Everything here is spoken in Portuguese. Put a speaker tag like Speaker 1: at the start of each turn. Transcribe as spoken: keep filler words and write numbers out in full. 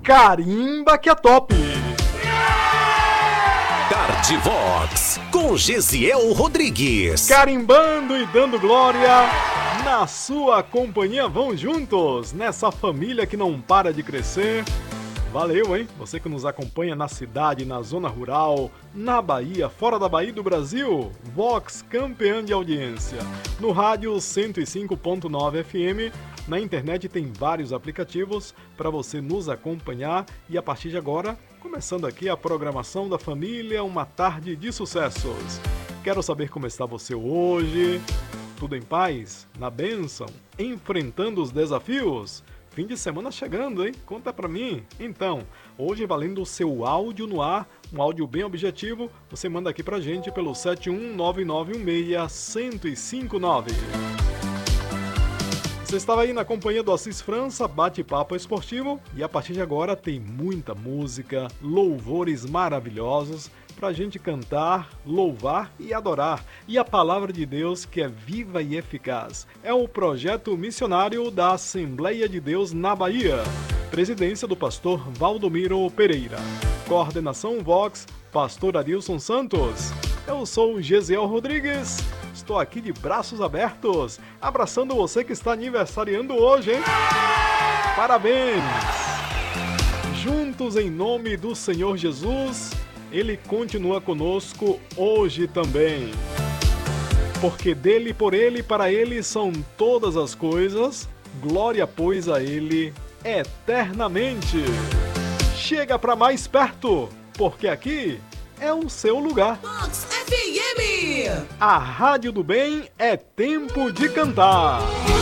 Speaker 1: Carimba que é top!
Speaker 2: Cardivox, com Gesiel Rodrigues.
Speaker 1: Carimbando e dando glória na sua companhia. Vamos juntos nessa família que não para de crescer. Valeu, hein? Você que nos acompanha na cidade, na zona rural, na Bahia, fora da Bahia do Brasil. Vox, campeã de audiência. No rádio cento e cinco ponto nove F M. Na internet tem vários aplicativos para você nos acompanhar. E a partir de agora, começando aqui a programação da família, uma tarde de sucessos. Quero saber como está você hoje. Tudo em paz? Na bênção? Enfrentando os desafios? Fim de semana chegando, hein? Conta pra mim. Então, hoje valendo o seu áudio no ar, um áudio bem objetivo, você manda aqui pra gente pelo sete um nove nove um seis, um zero cinco nove. Você estava aí na companhia do Assis França, bate-papo esportivo, e a partir de agora tem muita música, louvores maravilhosos pra gente cantar, louvar e adorar. E a palavra de Deus que é viva e eficaz. É o projeto missionário da Assembleia de Deus na Bahia. Presidência do pastor Valdomiro Pereira. Coordenação Vox, pastor Adilson Santos. Eu sou o Gesiel Rodrigues. Estou aqui de braços abertos, abraçando você que está aniversariando hoje, hein? Parabéns! Juntos em nome do Senhor Jesus, Ele continua conosco hoje também. Porque dele, por ele, para ele são todas as coisas, glória pois a ele eternamente. Chega para mais perto, porque aqui é o seu lugar.
Speaker 3: Vox F M.
Speaker 1: A Rádio do Bem é tempo de cantar.